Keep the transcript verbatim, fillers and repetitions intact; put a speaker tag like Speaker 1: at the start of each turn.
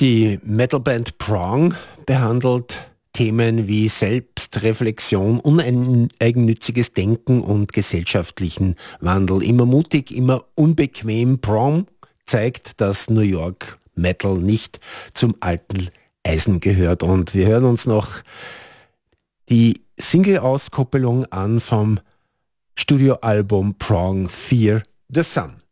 Speaker 1: Die Metalband Prong behandelt Themen wie Selbstreflexion, uneigennütziges Denken und gesellschaftlichen Wandel. Immer mutig, immer unbequem. Prong zeigt, dass New York Metal nicht zum alten Eisen gehört. Und wir hören uns noch die Single-Auskoppelung an vom Studioalbum Prong Fear the Sun.